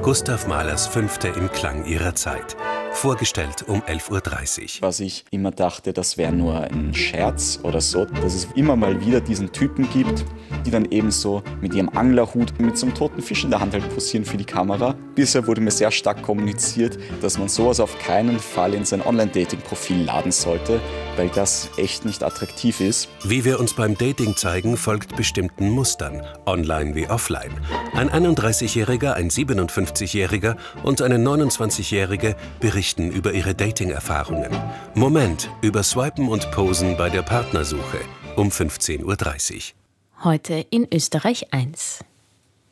Gustav Mahlers Fünfte im Klang ihrer Zeit. Vorgestellt um 11:30 Uhr. Was ich immer dachte, das wäre nur ein Scherz oder so, dass es immer mal wieder diesen Typen gibt, die dann eben so mit ihrem Anglerhut mit so einem toten Fisch in der Hand halt posieren für die Kamera. Bisher wurde mir sehr stark kommuniziert, dass man sowas auf keinen Fall in sein Online-Dating-Profil laden sollte, weil das echt nicht attraktiv ist. Wie wir uns beim Dating zeigen, folgt bestimmten Mustern, online wie offline. Ein 31-Jähriger, ein 57-Jähriger und eine 29-Jährige berichten über ihre Dating-Erfahrungen. Moment über Swipen und Posen bei der Partnersuche um 15:30 Uhr. Heute in Österreich 1.